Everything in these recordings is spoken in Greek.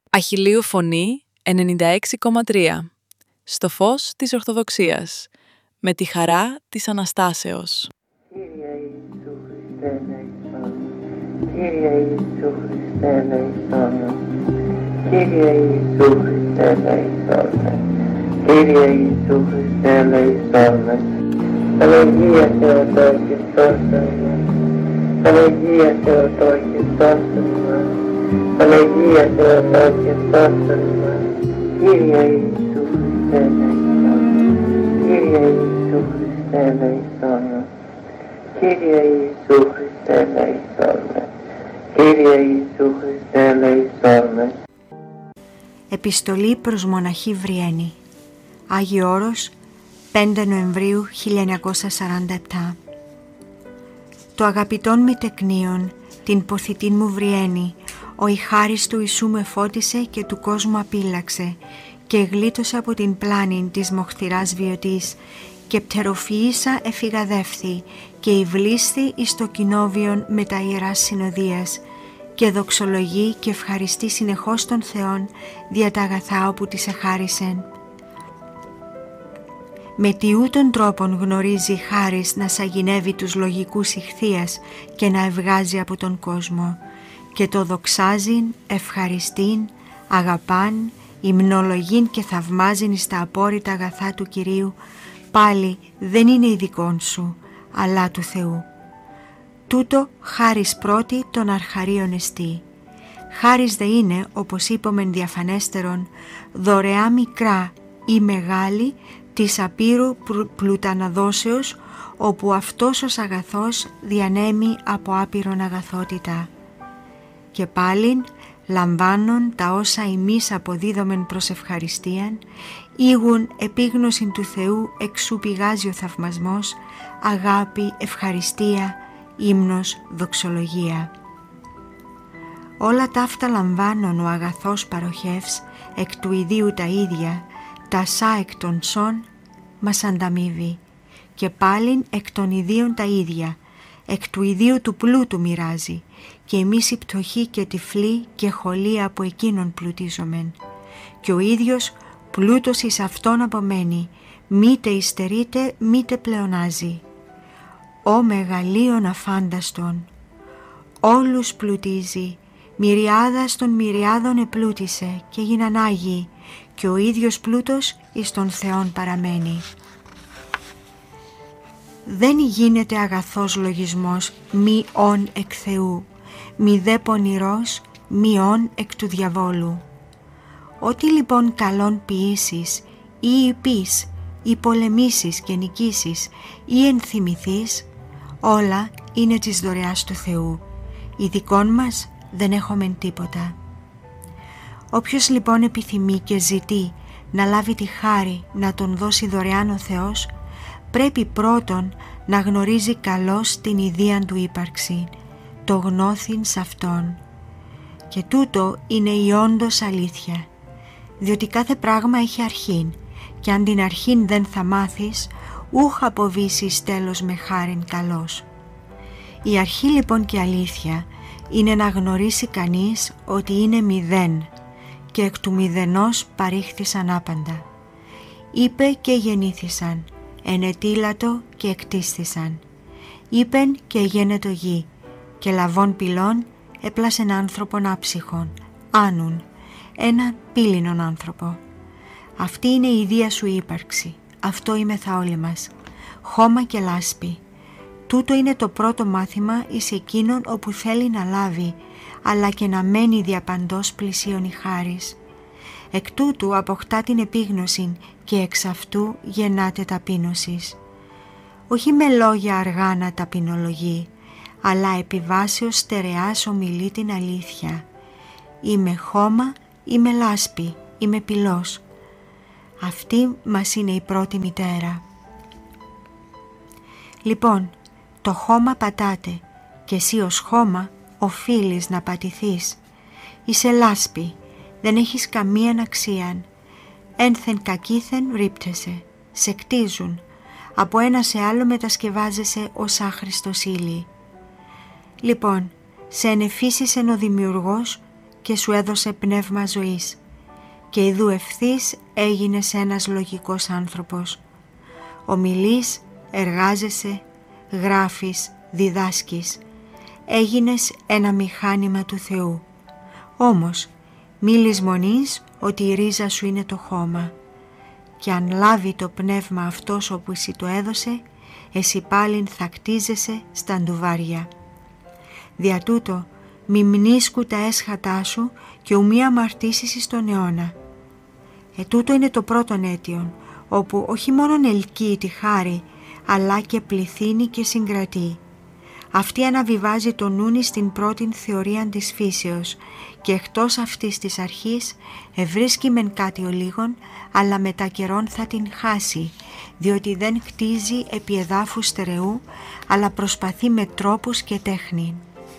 Αχιλλείου Φωνή 96,3. Στο φως της Ορθοδοξίας, με τη χαρά της Αναστάσεως. Κύριε Ιησού Χριστέ ελέησον. Κύριε Ιησού Χριστέ ελέησον. Κύριε Ιησού Χριστέ ελέησον. Κύριε Ιησού Χριστέ ελέησον. Παναγία Θεοτόκ και σώσον μας. Παναγία Θεοτόκ και σώσον μας. Παναγία Θεοτόκ και σώσον μας. Κύριε Ιησού Χριστέ ελέησον. Κύριε Ιησού Χριστέ ελέησον. Κύριε Ιησού Χριστέ ελέησον. Κύριε Ιησού Χριστέ ελέησον. Επιστολή προς μοναχή Βριένη. Άγιο Όρος, 5 Νοεμβρίου 1947. Το αγαπητόν μη τεκνίον, την ποθητήν μου Βριένη, ο η χάρις του Ιησού με φώτισε και του κόσμου απείλαξε και γλίτωσα από την πλάνη της μοχθηράς βιωτής και πτεροφυΐσα εφηγαδεύθη και υβλίσθη εις το κοινόβιον με τα ιεράς συνοδείας και δοξολογεί και ευχαριστεί συνεχώς τον Θεόν δια τα αγαθά όπου της εχάρισεν. Με τιούτων τρόπον γνωρίζει χάρις να σαγηνεύει τους λογικούς ηχθείας και να ευγάζει από τον κόσμο και το δοξάζειν, ευχαριστήν, αγαπάν, υμνολογήν και θαυμάζειν εις τα απόρριτα αγαθά του Κυρίου, πάλι δεν είναι ειδικών σου, αλλά του Θεού. Τούτο χάρις πρώτη των αρχαρίων εστί. Χάρις δε είναι, όπως είπομεν διαφανέστερον, δωρεά μικρά ή μεγάλη της απείρου πλουταναδόσεως, όπου αυτός ως αγαθός διανέμει από άπειρον αγαθότητα. Και πάλιν λαμβάνον τα όσα ημείς αποδίδομεν προς ευχαριστίαν, ήγουν επίγνωσιν του Θεού εξού πηγάζει ο θαυμασμός, αγάπη, ευχαριστία, ύμνος, δοξολογία. Όλα ταύτα λαμβάνον ο αγαθός παροχεύς, εκ του ιδίου τα ίδια, τα σα εκ των σών μας ανταμείβει, και πάλιν εκ των ιδίων τα ίδια, εκ του ιδίου του πλούτου μοιράζει, και εμείς οι πτωχοί και τυφλοί και χωλοί από εκείνον πλουτίζομεν. Και ο ίδιος πλούτος εις αυτόν απομένει, μήτε υστερείται μήτε πλεονάζει. Ω μεγαλείον αφάνταστον, όλους πλουτίζει, μυριάδας των μυριάδων επλούτησε και γίναν Άγιοι, και ο ίδιος πλούτος εις τον Θεόν παραμένει. Δεν γίνεται αγαθός λογισμός μη ον εκ Θεού, μη δε πονηρός μη ον εκ του διαβόλου. Ό,τι λοιπόν καλόν ποιήσεις ή υπείς ή πολεμήσεις και νικήσεις ή ενθυμηθείς, όλα είναι της δωρεάς του Θεού. Ειδικών μας δεν έχομεν τίποτα. Όποιος λοιπόν επιθυμεί και ζητεί να λάβει τη χάρη να τον δώσει δωρεάν ο Θεός, πρέπει πρώτον να γνωρίζει καλώς την ιδίαν του ύπαρξη, το γνώθιν σ' Αυτόν. Και τούτο είναι η όντως αλήθεια, διότι κάθε πράγμα έχει αρχήν, και αν την αρχήν δεν θα μάθεις, ούχ αποβήσεις τέλος με χάριν καλός. Η αρχή λοιπόν και αλήθεια είναι να γνωρίσει κανείς ότι είναι μηδέν, και εκ του μηδενός παρήχθησαν άπαντα. Είπε και γεννήθησαν, ενετήλατο και εκτίσθησαν. Είπεν και γένετο γη, και λαβών πυλών έπλασεν άνθρωπον άψυχον, άνουν, ένα πύληνον άνθρωπο. Αυτή είναι η ιδία σου ύπαρξη, αυτό είμεθα όλοι μας, χώμα και λάσπη. Τούτο είναι το πρώτο μάθημα εις εκείνον όπου θέλει να λάβει, αλλά και να μένει διαπαντός πλησίον η χάρις. Εκ τούτου αποκτά την επίγνωση και εξ αυτού γεννάται ταπείνωσης. Όχι με λόγια αργά να ταπεινολογεί, αλλά επιβάσεως στερεάς ομιλεί την αλήθεια. Είμαι χώμα, είμαι λάσπη, είμαι πυλός. Αυτή μας είναι η πρώτη μητέρα. Λοιπόν, το χώμα πατάτε και εσύ ως χώμα οφείλεις να πατηθείς. Είσαι λάσπη, δεν έχεις καμίαν αξίαν. Ένθεν κακήθεν ρίπτεσαι, σε κτίζουν. Από ένα σε άλλο μετασκευάζεσαι ως άχρηστος ύλη. Λοιπόν, σε ενεφύσισεν ο Δημιουργός και σου έδωσε πνεύμα ζωής και ιδού ευθύς έγινες ένας λογικός άνθρωπος. Ομιλείς, εργάζεσαι, γράφεις, διδάσκεις. Έγινες ένα μηχάνημα του Θεού. Όμως μη λησμονείς ότι η ρίζα σου είναι το χώμα και αν λάβει το πνεύμα αυτός όπου εσύ το έδωσε, εσύ πάλιν θα κτίζεσαι στα ντουβάρια. Δια τούτο μη μνήσκου τα έσχατά σου και ουμή αμαρτήσεις εις τον αιώνα. Τούτο είναι το πρώτον αίτιον, όπου όχι μόνον ελκύει τη χάρη, αλλά και πληθύνει και συγκρατεί. Αυτή αναβιβάζει το νούνι στην πρώτην θεωρία της φύσεως και εκτός αυτής της αρχής ευρίσκει μεν κάτι ο λίγον, αλλά μετά καιρόν θα την χάσει, διότι δεν κτίζει επί εδάφου στερεού, αλλά προσπαθεί με τρόπους και τέχνη.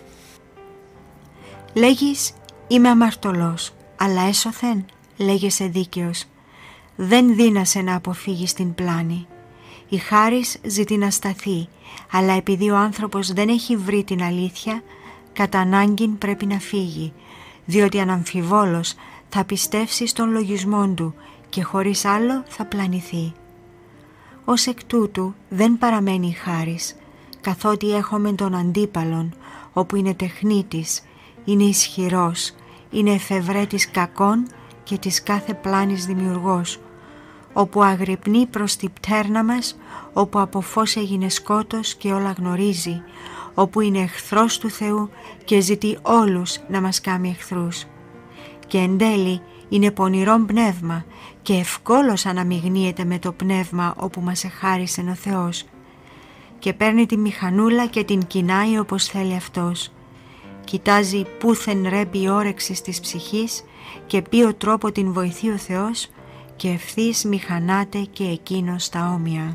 Λέγεις είμαι αμαρτωλός, αλλά έσωθεν λέγεσαι δίκαιος. Δεν δύνασε να αποφύγεις την πλάνη. Η χάρις ζητεί να σταθεί, αλλά επειδή ο άνθρωπος δεν έχει βρει την αλήθεια, κατά ανάγκην πρέπει να φύγει, διότι αναμφιβόλως θα πιστεύσει στον λογισμό του και χωρίς άλλο θα πλανηθεί. Ως εκ τούτου δεν παραμένει η χάρις, καθότι έχουμε τον αντίπαλον, όπου είναι τεχνίτης, είναι ισχυρός, είναι εφευρέτης κακών και της κάθε πλάνης δημιουργός, όπου αγρυπνεί προς την πτέρνα μας, όπου από φως έγινε σκότος και όλα γνωρίζει, όπου είναι εχθρός του Θεού και ζητεί όλους να μας κάνει εχθρούς. Και εν τέλει είναι πονηρό πνεύμα και ευκόλως αναμειγνύεται με το πνεύμα όπου μας εχάρισε ο Θεός. Και παίρνει τη μηχανούλα και την κινάει όπως θέλει αυτός. Κοιτάζει πούθεν ρέπει η όρεξη της ψυχής και ποιο τρόπο την βοηθεί ο Θεός και ευθύς μηχανάται και εκείνος τα όμοια.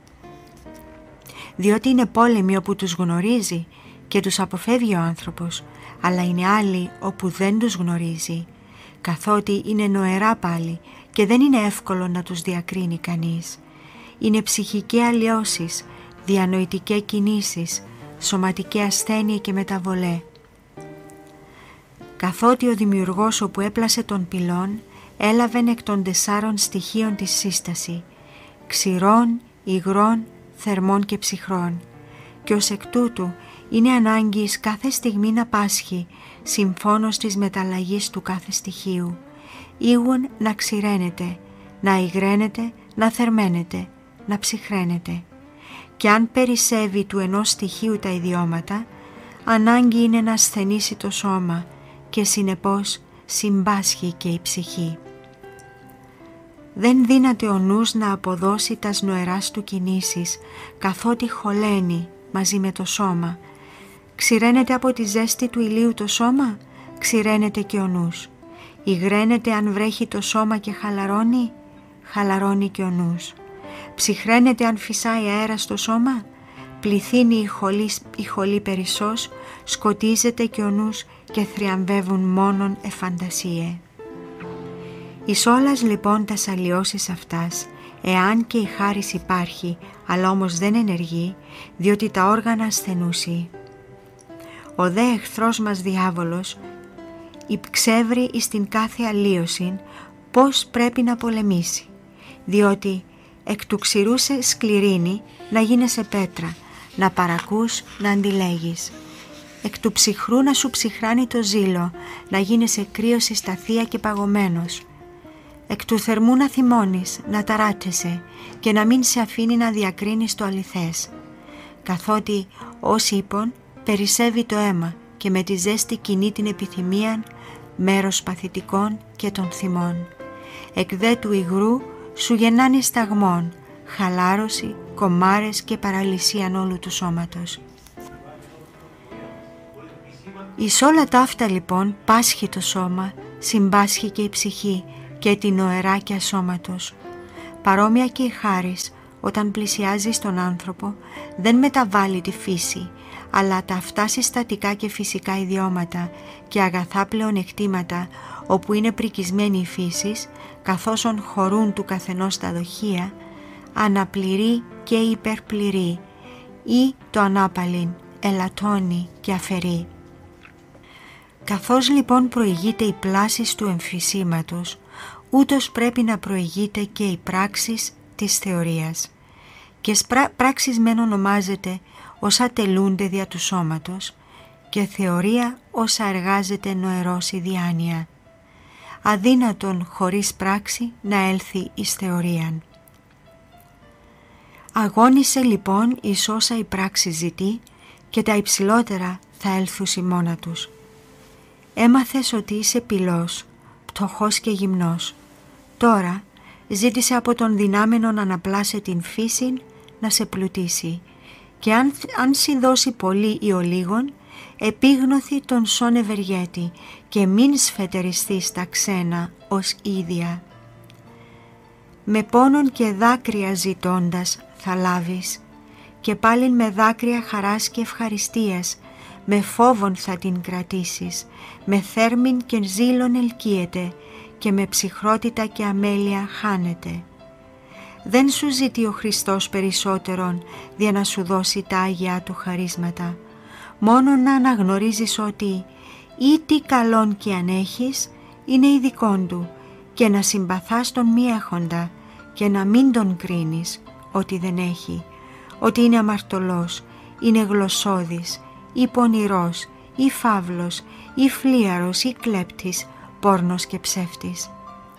Διότι είναι πόλεμοι όπου τους γνωρίζει και τους αποφεύγει ο άνθρωπος, αλλά είναι άλλοι όπου δεν τους γνωρίζει, καθότι είναι νοερά πάλι και δεν είναι εύκολο να τους διακρίνει κανείς. Είναι ψυχικές αλλοιώσεις, διανοητικές κινήσεις, σωματική ασθένεια και μεταβολέ. Καθότι ο δημιουργός όπου έπλασε τον πυλών έλαβεν εκ των 4 στοιχείων της σύσταση, ξηρών, υγρών, θερμών και ψυχρών, και ως εκ τούτου είναι ανάγκης κάθε στιγμή να πάσχει συμφώνως της μεταλλαγής του κάθε στοιχείου, ήγουν να ξηραίνεται, να υγραίνεται, να θερμαίνεται, να ψυχραίνεται. Και αν περισσεύει του ενός στοιχείου τα ιδιώματα, ανάγκη είναι να ασθενήσει το σώμα και συνεπώς συμπάσχει και η ψυχή. Δεν δύναται ο νους να αποδώσει τας νοεράς του κινήσεις, καθότι χωλαίνει μαζί με το σώμα. Ξηραίνεται από τη ζέστη του ηλίου το σώμα, ξηραίνεται και ο νους. Υγραίνεται αν βρέχει το σώμα και χαλαρώνει, χαλαρώνει και ο νους. Ψυχραίνεται αν φυσάει αέρα στο σώμα, πληθύνει η χολή περισσώς, σκοτίζεται και ο νους και θριαμβεύουν μόνον εφαντασίε. Εις όλας λοιπόν τας αλλοιώσεις αυτάς, εάν και η χάρις υπάρχει, αλλά όμως δεν ενεργεί, διότι τα όργανα ασθενούσι. Ο δε εχθρός μας διάβολος υψεύρει εις την κάθε αλλίωση πώς πρέπει να πολεμήσει, διότι εκ του ξηρού σε σκληρύνει να γίνεσαι πέτρα, να παρακούς να αντιλέγεις. Εκ του ψυχρού να σου ψυχράνει το ζήλο, να γίνεσαι κρύος στα θεία και παγωμένος. Εκ του θερμού να θυμώνεις, να ταράτεσαι και να μην σε αφήνει να διακρίνεις το αληθές. Καθότι ως ύπον περισσεύει το αίμα και με τη ζέστη κινεί την επιθυμία, μέρος παθητικών και των θυμών. Εκ δε του υγρού σου γεννάνει σταγμών, χαλάρωση, κομμάρες και παραλυσίαν όλου του σώματος. Εις όλα τα αυτά λοιπόν πάσχει το σώμα, συμπάσχει και η ψυχή και την νοεράκια σώματος. Παρόμοια και η χάρις όταν πλησιάζει στον άνθρωπο δεν μεταβάλλει τη φύση, αλλά τα αυτά συστατικά και φυσικά ιδιώματα και αγαθά πλεονεκτήματα όπου είναι πρικισμένη η φύσης, καθώς χωρούν του καθενός τα δοχεία, αναπληρεί και υπερπληρεί ή το ανάπαλιν, ελαττώνει και αφαιρεί. Καθώς λοιπόν προηγείται η πλάσης του εμφυσίματος, ούτως πρέπει να προηγείται και η πράξης της θεωρίας. Και πράξεις μεν ονομάζεται όσα τελούνται δια του σώματος και θεωρία όσα εργάζεται νοερός η διάνοια. Αδύνατον χωρίς πράξη να έλθει εις θεωρίαν. Αγώνισε λοιπόν εις όσα η πράξη ζητεί και τα υψηλότερα θα έλθουσι μόνα τους. Έμαθες ότι είσαι πυλός, πτωχός και γυμνός. Τώρα ζήτησε από τον δυνάμενον αναπλάσε την φύση να σε πλουτίσει και αν σοι δώσει πολύ ή ο λίγον, επίγνωθη τον σον ευεργέτη και μην σφετεριστείς τα ξένα ως ίδια. Με πόνον και δάκρυα ζητώντας θα λάβεις και πάλιν με δάκρυα χαράς και ευχαριστίας, με φόβον θα την κρατήσεις, με θέρμην και ζήλον ελκύεται και με ψυχρότητα και αμέλεια χάνεται. Δεν σου ζητεί ο Χριστός περισσότερον για να σου δώσει τα Άγια Του χαρίσματα, μόνο να αναγνωρίζεις ότι ή τι καλόν και αν έχεις είναι ειδικών Του και να συμπαθάς τον μη έχοντα και να μην τον κρίνεις ότι δεν έχει, ότι είναι αμαρτωλός, είναι γλωσσώδης ή πονηρός ή φαύλος ή φλίαρος ή κλέπτης, πόρνος και ψεύτης.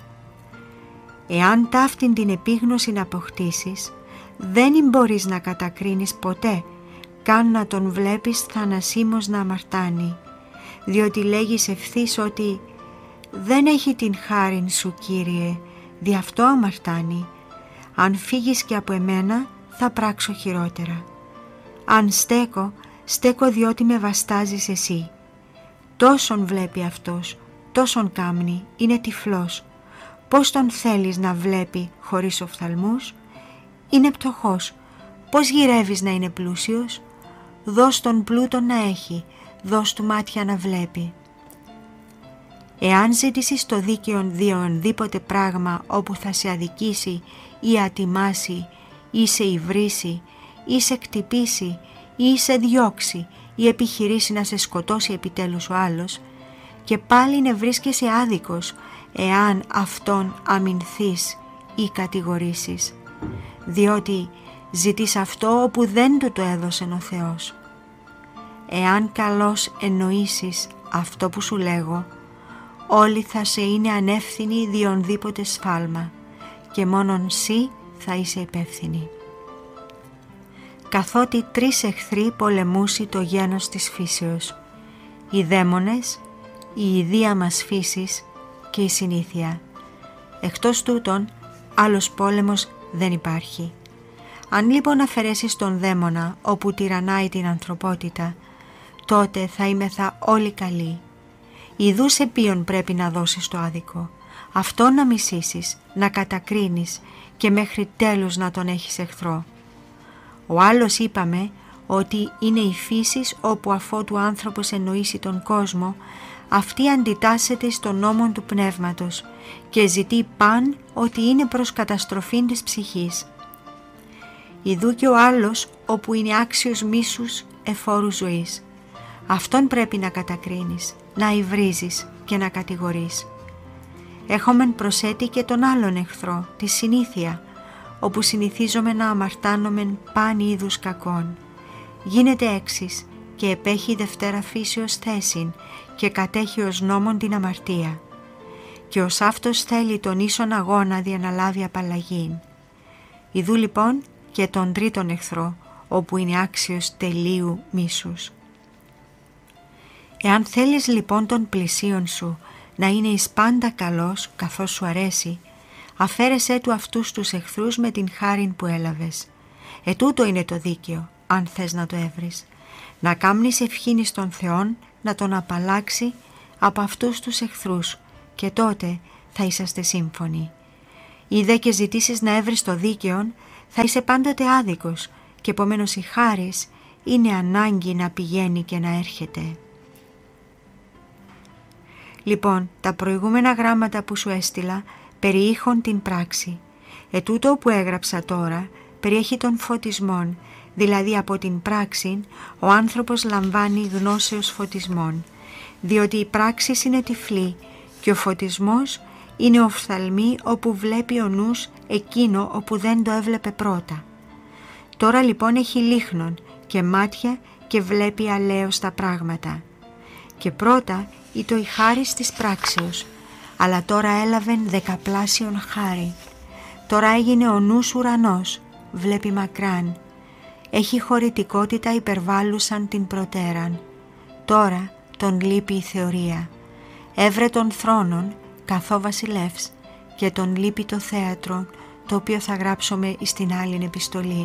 Εάν ταύτην την επίγνωση να αποκτήσεις, δεν μπορείς να κατακρίνεις ποτέ, καν να τον βλέπεις θανασίμως να αμαρτάνει, διότι λέγεις ευθύς ότι «Δεν έχει την χάριν σου, Κύριε, δι' αυτό αμαρτάνει. Αν φύγεις και από εμένα, θα πράξω χειρότερα. Αν στέκω, στέκω διότι με βαστάζεις εσύ». Τόσον βλέπει αυτός, τόσον κάμνει, είναι τυφλός. Πώς τον θέλεις να βλέπει χωρίς οφθαλμούς? Είναι πτωχός. Πώς γυρεύεις να είναι πλούσιος? Δώσ' τον πλούτον να έχει, δώσ' του μάτια να βλέπει. Εάν ζητήσεις το δίκαιον διονδήποτε πράγμα όπου θα σε αδικήσει ή ατιμάσει ή σε υβρίσει ή σε κτυπήσει ή σε διώξει ή επιχειρήσει να σε σκοτώσει επιτέλους ο άλλος, και πάλι να βρίσκεσαι άδικος εάν αυτόν αμυνθείς ή κατηγορήσεις, διότι ζητείς αυτό όπου δεν του το έδωσε ο Θεός. Εάν καλώς εννοήσεις αυτό που σου λέγω, όλοι θα σε είναι ανεύθυνοι διονδήποτε σφάλμα και μόνον σύ θα είσαι υπεύθυνη. Καθότι 3 εχθροί πολεμούσι το γένος της φύσεως, οι δαίμονες, η ιδία μας φύσης και η συνήθεια. Εκτός τούτων, άλλος πόλεμος δεν υπάρχει. Αν λοιπόν αφαιρέσεις τον δαίμονα όπου τυραννάει την ανθρωπότητα, τότε θα είμεθα όλοι καλοί. Ιδού σε ποιον πρέπει να δώσεις το άδικο, αυτό να μισήσεις, να κατακρίνεις και μέχρι τέλους να τον έχεις εχθρό. Ο άλλος είπαμε ότι είναι η φύσης όπου αφότου άνθρωπος εννοήσει τον κόσμο, αυτή αντιτάσσεται στον νόμο του πνεύματος και ζητεί παν ότι είναι προς καταστροφήν της ψυχής. Ιδού και ο άλλος όπου είναι άξιος μίσους εφόρου ζωής. Αυτόν πρέπει να κατακρίνεις, να υβρίζεις και να κατηγορείς. Έχομεν προσέτη και τον άλλον εχθρό, τη συνήθεια, όπου συνηθίζομαι να αμαρτάνομεν παν είδους κακών. Γίνεται έξις και επέχει δευτέρα φύσεως θέσιν και κατέχει ως νόμον την αμαρτία. Και ως αυτός θέλει τον ίσον αγώνα διαναλάβει απαλλαγήν. Ιδού λοιπόν και τον τρίτον εχθρό, όπου είναι άξιος τελείου μίσους. Εάν θέλεις λοιπόν τον πλησίον σου να είναι εις πάντα καλός καθώς σου αρέσει, αφαίρεσέ του αυτούς τους εχθρούς με την χάριν που έλαβες. Ετούτο είναι το δίκαιο, αν θες να το έβρεις. Να κάμνεις ευχήν στον Θεόν να τον απαλλάξει από αυτούς τους εχθρούς και τότε θα είσαστε σύμφωνοι. Ή δε και ζητήσεις να έβρεις το δίκαιον, θα είσαι πάντοτε άδικος και επομένως η χάρις είναι ανάγκη να πηγαίνει και να έρχεται. Λοιπόν, τα προηγούμενα γράμματα που σου έστειλα περιείχον την πράξη. Ετούτο που έγραψα τώρα περιέχει τον φωτισμόν, δηλαδή από την πράξη ο άνθρωπος λαμβάνει γνώσεως φωτισμόν. διότι η πράξη είναι τυφλή και ο φωτισμός είναι οφθαλμή όπου βλέπει ο νους εκείνο όπου δεν το έβλεπε πρώτα. Τώρα λοιπόν έχει λίχνον και μάτια και βλέπει αλέως τα πράγματα. Και πρώτα ήτο η χάρις της πράξεως, αλλά τώρα έλαβεν δεκαπλάσιον χάρη. Τώρα έγινε ο νους ουρανός, βλέπει μακράν. Έχει χωρητικότητα υπερβάλλουσαν την προτέραν. Τώρα τον λείπει η θεωρία. Έβρε των θρόνων καθώ βασιλεύς και τον λείπει το θέατρο, το οποίο θα γράψουμε στην άλλην επιστολήν.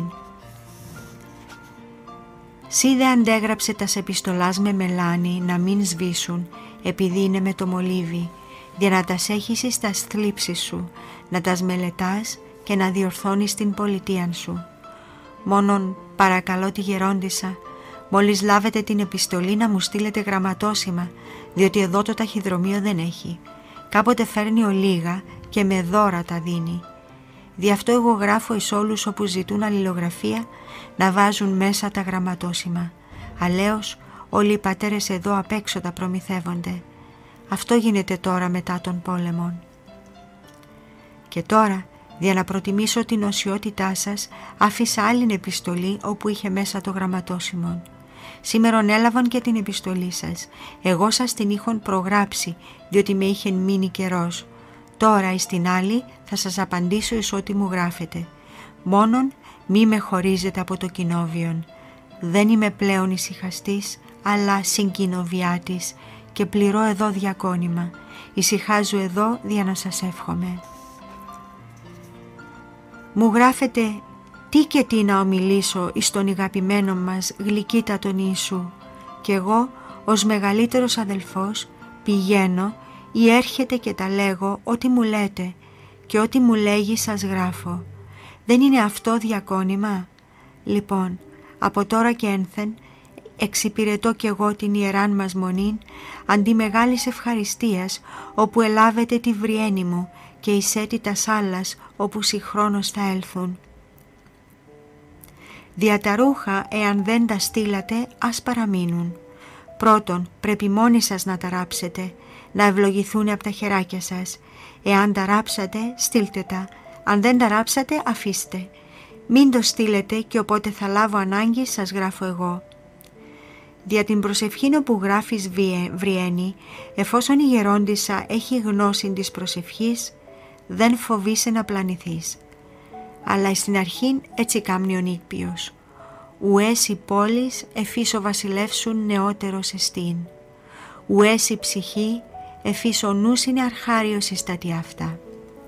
Σύ δε αντέγραψε τας επιστολάς με μελάνι να μην σβήσουν, επειδή είναι με το μολύβι, για να τας έχεις εις τας θλίψεις σου, να τας μελετάς και να διορθώνεις την πολιτείαν σου. Μόνον παρακαλώ τη γερόντισσα, μόλις λάβετε την επιστολή να μου στείλετε γραμματόσημα, διότι εδώ το ταχυδρομείο δεν έχει. Κάποτε φέρνει ολίγα και με δώρα τα δίνει. Δι' αυτό εγώ γράφω εις όλους όπου ζητούν αλληλογραφία να βάζουν μέσα τα γραμματόσημα. Αλλέως όλοι οι πατέρες εδώ απ' έξω τα προμηθεύονται. Αυτό γίνεται τώρα μετά των πόλεμων. Και τώρα, για να προτιμήσω την οσιότητά σας, άφησα άλλην επιστολή όπου είχε μέσα το γραμματόσημον. Σήμερον έλαβαν και την επιστολή σας. Εγώ σας την είχον προγράψει, διότι με είχεν μείνει καιρός. Τώρα εις την άλλη θα σας απαντήσω εις ό,τι μου γράφετε. Μόνον μη με χωρίζετε από το κοινόβιον. Δεν είμαι πλέον ησυχαστής, αλλά συγκοινοβιάτης και πληρώ εδώ διακόνημα. Ησυχάζω εδώ για να σας εύχομαι. Μου γράφετε τι και τι να ομιλήσω εις τον ηγαπημένο μας γλυκύτατον Ιησού, και εγώ ως μεγαλύτερος αδελφός πηγαίνω ή έρχεται και τα λέγω ό,τι μου λέτε, και ό,τι μου λέγει σας γράφω. Δεν είναι αυτό διακόνημα? Λοιπόν, από τώρα και ένθεν εξυπηρετώ κι εγώ την ιεράν μας μονήν, αντί μεγάλης ευχαριστίας, όπου ελάβετε τη βριένη μου και εισέτη τας άλλας όπου συγχρόνως θα έλθουν. Δια τα ρούχα, εάν δεν τα στείλατε, ας παραμείνουν. Πρώτον, πρέπει μόνοι σας να τα ράψετε, να ευλογηθούν από τα χεράκια σας. Εάν τα ράψατε, στείλτε τα. Αν δεν τα ράψατε, αφήστε. Μην το στείλετε και οπότε θα λάβω ανάγκη, σας γράφω εγώ. Δια την προσευχήν όπου γράφεις βριένη, εφόσον η γερόντισσα έχει γνώση της προσευχής, δεν φοβείσαι να πλανηθείς. Αλλά στην αρχήν έτσι κάμνει ο νίκπιος. Ουές η πόλης εφής ο βασιλεύσουν νεότερος εστίν. Ουές η ψυχή εφής ο νους είναι αρχάριος εις τα τι αυτά.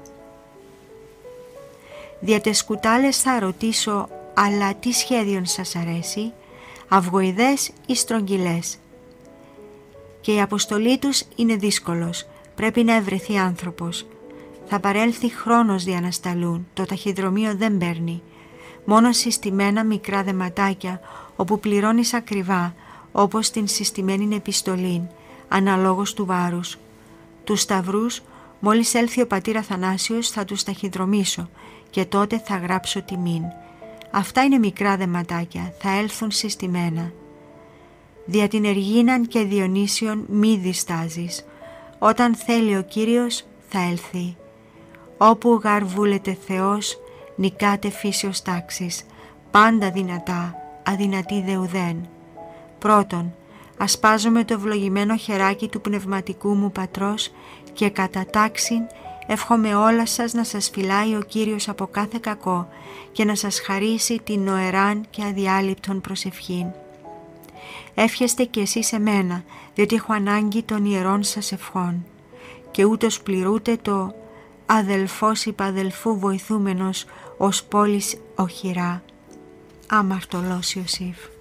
Δια τες κουτάλες θα ρωτήσω, αλλά τι σχέδιον σας αρέσει, αυγοειδές ή στρογγυλές? Και η αποστολή τους είναι δύσκολος, πρέπει να ευρεθεί άνθρωπος. Θα παρέλθει χρόνος για να σταλούν, το ταχυδρομείο δεν παίρνει. Μόνο συστημένα μικρά δεματάκια, όπου πληρώνεις ακριβά, όπως την συστημένη επιστολή, αναλόγως του βάρους. Τους σταυρούς, μόλις έλθει ο πατήρ Αθανάσιος, θα τους ταχυδρομήσω και τότε θα γράψω τιμήν. Αυτά είναι μικρά δεματάκια, θα έλθουν συστημένα. Δια την Εργίναν και Διονύσιον μη διστάζεις. Όταν θέλει ο Κύριος θα έλθει. Όπου γαρ βούλεται Θεός, νικάτε φύσεως τάξης, πάντα δυνατά, αδυνατή δε ουδέν. Πρώτον, ασπάζομαι το ευλογημένο χεράκι του πνευματικού μου πατρός και κατά τάξην εύχομαι όλα σας να σας φυλάει ο Κύριος από κάθε κακό και να σας χαρίσει την νοεράν και αδιάλειπτον προσευχήν. Εύχεστε κι εσείς εμένα, διότι έχω ανάγκη των ιερών σας ευχών, και ούτως πληρούτε το αδελφός υπαδελφού βοηθούμενος ως πόλης οχυρά. Αμαρτωλός Ιωσήφ.